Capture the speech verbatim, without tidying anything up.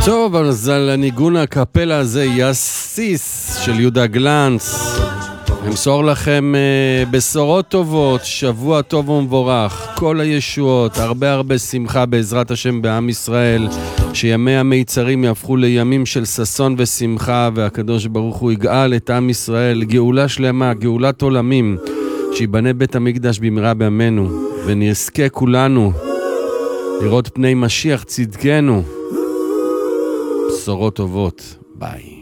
טוב, אז על הניגון הקפלה הזה יסיס של יהודה גלנץ. נמסור לכם uh, בשורות טובות, שבוע טוב ומבורך, כל הישועות, הרבה הרבה שמחה בעזרת השם בעם ישראל, שימי המיצרים יהפכו לימים של ששון ושמחה, והקדוש ברוך הוא יגאל את עם ישראל, גאולה שלמה, גאולת עולמים, שיבנה בית המקדש במהרה בימינו, ונזכה כולנו לראות פני משיח צדקנו. בשורות טובות, ביי.